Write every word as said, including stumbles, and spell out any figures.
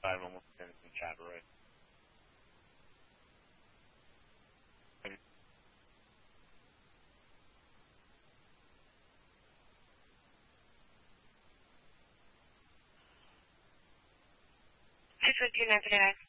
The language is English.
outside, I'm almost finishing chat, right? six one two nine three nine.